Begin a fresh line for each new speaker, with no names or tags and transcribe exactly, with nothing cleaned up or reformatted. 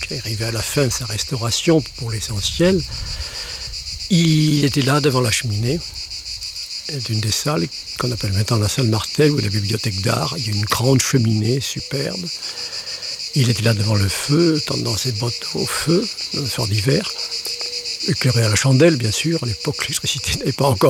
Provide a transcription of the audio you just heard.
arrivé à la fin de sa restauration pour l'essentiel. Il était là devant la cheminée d'une des salles qu'on appelle maintenant la salle Martel ou la bibliothèque d'art. Il y a une grande cheminée superbe. Il était là devant le feu, tendant ses bottes au feu, dans le soir d'hiver, éclairé à la chandelle bien sûr. À l'époque, l'électricité n'avait pas encore